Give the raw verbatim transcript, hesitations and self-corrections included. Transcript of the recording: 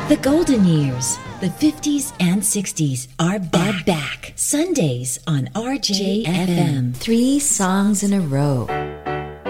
The golden years, the fifties and sixties are back. Are back. Sundays on R J F M. Three songs in a row.